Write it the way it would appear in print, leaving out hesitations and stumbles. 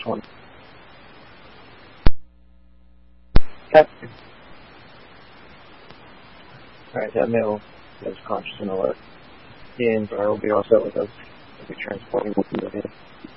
one. Captain. Alright, that male is conscious and alert. He and Briar will be all set with us. We'll be transporting with you again.